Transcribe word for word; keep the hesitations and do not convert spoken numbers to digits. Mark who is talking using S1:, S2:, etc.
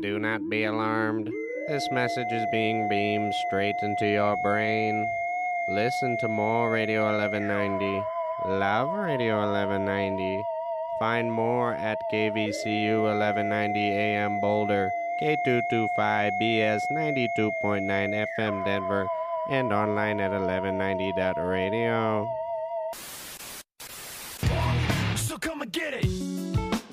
S1: Do not be alarmed. This message is being beamed straight into your brain. Listen to more Radio eleven ninety. Love Radio eleven ninety. Find more at K V C U eleven ninety A M Boulder, K two twenty-five B S ninety-two point nine F M Denver, and online at eleven ninety dot radio.
S2: So come and get it.